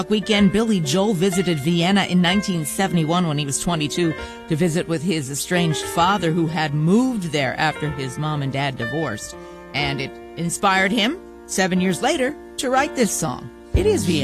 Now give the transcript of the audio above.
Weekend, Billy Joel visited Vienna in 1971 when he was 22 to visit with his estranged father who had moved there after his mom and dad divorced. And it inspired him 7 years later to write this song. It is Vienna.